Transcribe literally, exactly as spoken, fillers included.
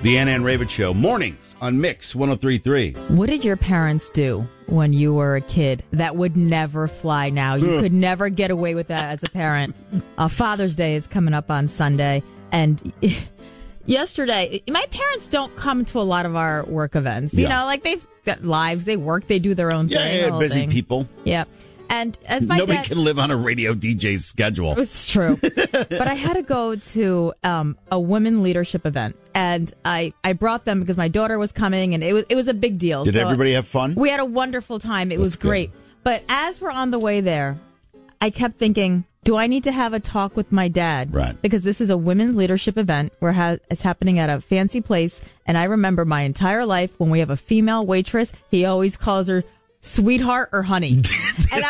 The Ann Ann Ravitch Show, mornings on Mix one oh three point three. What did your parents do when you were a kid that would never fly now? You could never get away with that as a parent. Uh, Father's Day is coming up on Sunday, and yesterday, my parents don't come to a lot of our work events. You Yeah. know, like they've got lives, they work, they do their own Yeah, thing. yeah, the whole busy thing. people. Yeah. And as my Nobody dad, can live on a radio D J's schedule. It's true. But I had to go to um, a women leadership event, and I, I brought them because my daughter was coming, and it was it was a big deal. Did So everybody have fun? We had a wonderful time. It That's was great. good. But as we're on the way there, I kept thinking, do I need to have a talk with my dad? Right. Because this is a women's leadership event where ha- it's happening at a fancy place, and I remember my entire life when we have a female waitress, he always calls her sweetheart or honey. And I